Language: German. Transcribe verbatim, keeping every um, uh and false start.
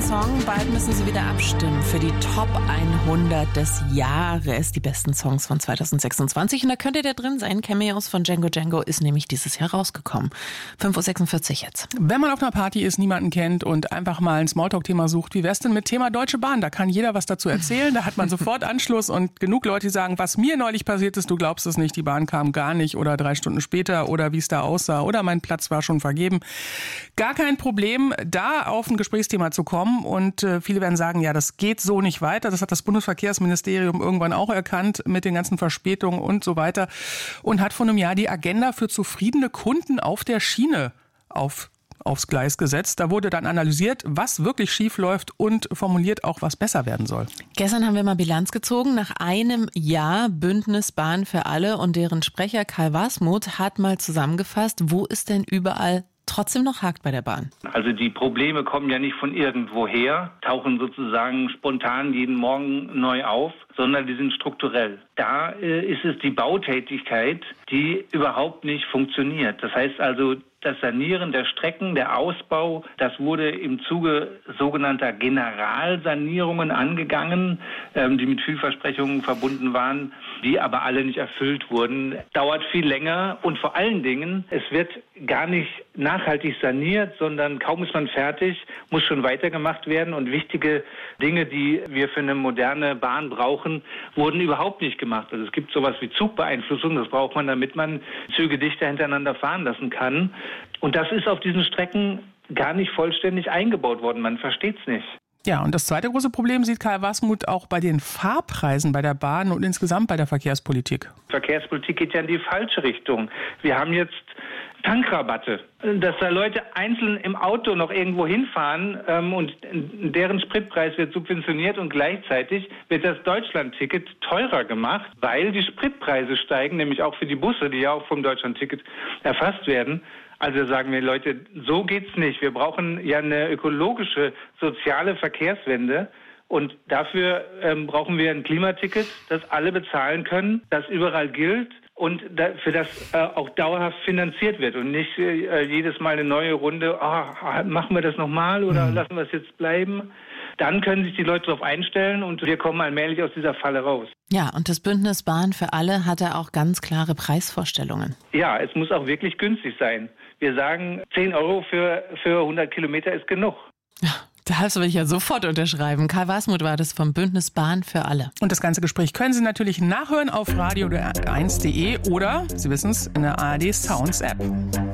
Song. Bald müssen Sie wieder abstimmen für die Top hundert des Jahres. Die besten Songs von zwanzig sechsundzwanzig. Und da könnte der drin sein. Cameos von Django Django ist nämlich dieses Jahr rausgekommen. fünf Uhr sechsundvierzig jetzt. Wenn man auf einer Party ist, niemanden kennt und einfach mal ein Smalltalk-Thema sucht, wie wär's denn mit Thema Deutsche Bahn? Da kann jeder was dazu erzählen. Da hat man sofort Anschluss und genug Leute, die sagen, was mir neulich passiert ist, du glaubst es nicht, die Bahn kam gar nicht oder drei Stunden später oder wie es da aussah oder mein Platz war schon vergeben. Gar kein Problem, da auf ein Gesprächsthema zu kommen. Und äh, viele werden sagen, ja, das geht so nicht weiter. Das hat das Bundesverkehrsministerium irgendwann auch erkannt mit den ganzen Verspätungen und so weiter. Und hat vor einem Jahr die Agenda für zufriedene Kunden auf der Schiene auf, aufs Gleis gesetzt. Da wurde dann analysiert, was wirklich schief läuft und formuliert auch, was besser werden soll. Gestern haben wir mal Bilanz gezogen. Nach einem Jahr Bündnis Bahn für alle und deren Sprecher Karl Wasmuth hat mal zusammengefasst, wo es denn überall trotzdem noch hakt bei der Bahn. Also die Probleme kommen ja nicht von irgendwoher, tauchen sozusagen spontan jeden Morgen neu auf, sondern die sind strukturell. Da äh, ist es die Bautätigkeit, die überhaupt nicht funktioniert. Das heißt also, das Sanieren der Strecken, der Ausbau, das wurde im Zuge sogenannter Generalsanierungen angegangen, ähm, die mit Vielversprechungen verbunden waren, die aber alle nicht erfüllt wurden. Dauert viel länger und vor allen Dingen, es wird gar nicht nachhaltig saniert, sondern kaum ist man fertig, muss schon weitergemacht werden und wichtige Dinge, die wir für eine moderne Bahn brauchen, wurden überhaupt nicht gemacht. Also es gibt sowas wie Zugbeeinflussung, das braucht man, damit man Züge dichter hintereinander fahren lassen kann. Und das ist auf diesen Strecken gar nicht vollständig eingebaut worden. Man versteht es nicht. Ja, und das zweite große Problem sieht Karl Wasmuth auch bei den Fahrpreisen bei der Bahn und insgesamt bei der Verkehrspolitik. Verkehrspolitik geht ja in die falsche Richtung. Wir haben jetzt Tankrabatte, dass da Leute einzeln im Auto noch irgendwo hinfahren ähm, und deren Spritpreis wird subventioniert und gleichzeitig wird das Deutschlandticket teurer gemacht, weil die Spritpreise steigen, nämlich auch für die Busse, die ja auch vom Deutschlandticket erfasst werden. Also sagen wir, Leute, so geht's nicht. Wir brauchen ja eine ökologische, soziale Verkehrswende. Und dafür ähm, brauchen wir ein Klimaticket, das alle bezahlen können, das überall gilt und da, für das äh, auch dauerhaft finanziert wird und nicht äh, jedes Mal eine neue Runde, oh, machen wir das nochmal oder mhm. lassen wir es jetzt bleiben. Dann können sich die Leute darauf einstellen und wir kommen allmählich aus dieser Falle raus. Ja, und das Bündnis Bahn für alle hat da auch ganz klare Preisvorstellungen. Ja, es muss auch wirklich günstig sein. Wir sagen, zehn Euro für, für hundert Kilometer ist genug. Ja. Das will ich ja sofort unterschreiben. Karl Wasmuth war das vom Bündnis Bahn für alle. Und das ganze Gespräch können Sie natürlich nachhören auf radio eins punkt de oder, Sie wissen es, in der A R D Sounds App.